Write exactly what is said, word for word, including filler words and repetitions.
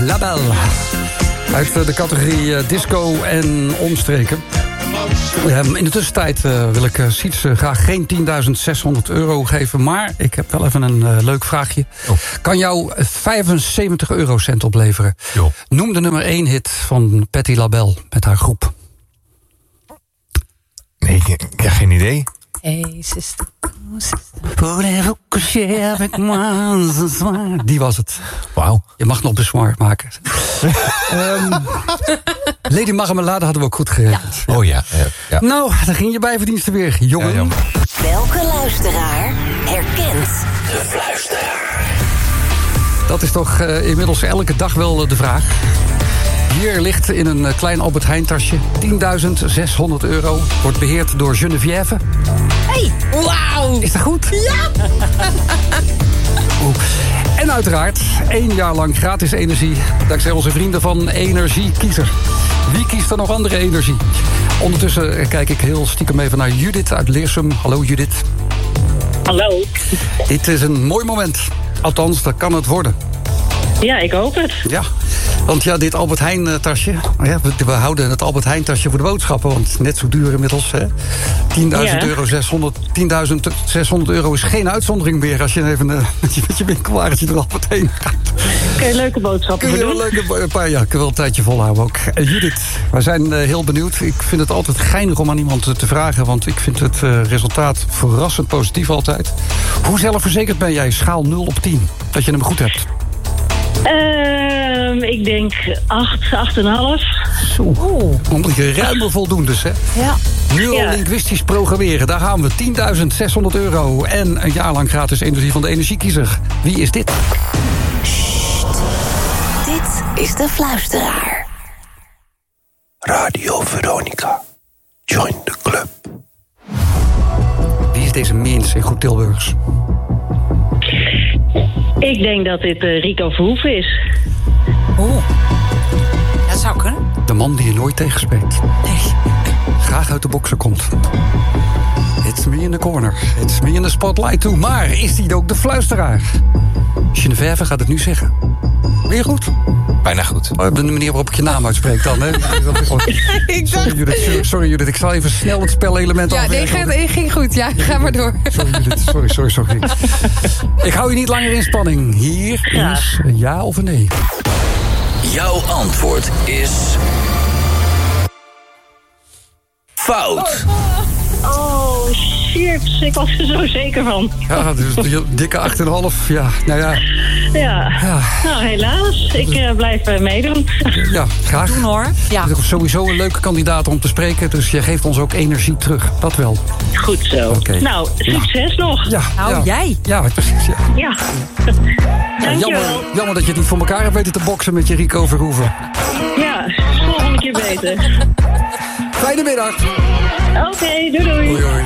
Label. Uit de categorie disco en omstreken. In de tussentijd uh, wil ik uh, Siets uh, graag geen tienduizend zeshonderd euro geven. Maar ik heb wel even een uh, leuk vraagje. Oh. Kan jou vijfenzeventig eurocent opleveren? Jo. Noem de nummer één hit van Patti LaBelle met haar groep. Nee, ik heb geen idee. Hey, sister. sister. Die was het. Wauw. Je mag nog bezwaar maken. um, Lady Marmelade hadden we ook goed geregeld. Ja. Oh ja, ja, ja. Nou, dan ging je bijverdiensten weer, jongen. Ja, welke luisteraar herkent de fluisteraar? Dat is toch uh, inmiddels elke dag wel uh, de vraag. Hier ligt in een uh, klein Albert Heijn tasje tienduizend zeshonderd euro. Wordt beheerd door Geneviève. Hey, wauw. Is dat goed? Ja. Oeh. En uiteraard één jaar lang gratis energie. Dankzij onze vrienden van Energiekiezer. Wie kiest er nog andere energie? Ondertussen kijk ik heel stiekem even naar Judith uit Leersum. Hallo Judith. Hallo. Dit is een mooi moment. Althans, dat kan het worden. Ja, ik hoop het. Ja, want ja, dit Albert Heijn tasje. Ja, we, we houden het Albert Heijn tasje voor de boodschappen. Want net zo duur inmiddels. tienduizend euro, zeshonderd, tienduizend zeshonderd euro is geen uitzondering meer. Als je even uh, met, je, met je winkelwagentje door Albert Heijn gaat. Kun je leuke boodschappen kun je doen? Leuke, een paar, ja, kun je wel een tijdje volhouden ook. Uh, Judith, wij zijn uh, heel benieuwd. Ik vind het altijd geinig om aan iemand te, te vragen. Want ik vind het uh, resultaat verrassend positief altijd. Hoe zelfverzekerd ben jij? Schaal nul op tien. Dat je hem goed hebt. Uh, ik denk acht, acht en een half. Zo, omdat je ruimer voldoende is, hè? Ja. Neurolinguistisch programmeren, daar gaan we. tienduizend zeshonderd euro en een jaar lang gratis energie van de Energiekiezer. Wie is dit? Sst. Dit is de fluisteraar. Radio Veronica. Join the club. Wie is deze mens in Goed Tilburgs? Ik denk dat dit uh, Rico Verhoeven is. Oeh, dat zou kunnen. De man die je nooit tegenspreekt. Nee. Graag uit de boksen komt. It's me in the corner. It's me in the spotlight too. Maar is hij ook de fluisteraar? Geneviève gaat het nu zeggen. Ben je goed? Bijna goed. Oh, de manier waarop ik je naam uitspreek dan, hè? Sorry Judith, sorry Judith, ik zal even snel het spelelement af. Ja, nee, ging, ging goed. Ja, ga maar door. Sorry Judith, sorry, sorry, sorry. Ik hou je niet langer in spanning. Hier ja. is een ja of een nee. Jouw antwoord is... fout. Oh, shit. Ik was er zo zeker van. Ja, dus een dikke acht komma vijf. Ja, nou ja. Ja. ja. Nou, helaas. Ik uh, blijf uh, meedoen. Ja, graag. Doen hoor. Ja. Het is sowieso een leuke kandidaat om te spreken. Dus jij geeft ons ook energie terug. Dat wel. Goed zo. Okay. Nou, succes ja. nog. Ja, nou, ja. jij. Ja, precies. Ja. Ja. Ja, jammer, jammer dat je het niet voor elkaar hebt weten te boksen met je Rico Verhoeven. Ja, volgende keer beter. Fijne middag. Oké, okay, doei doei. Hoi, hoi.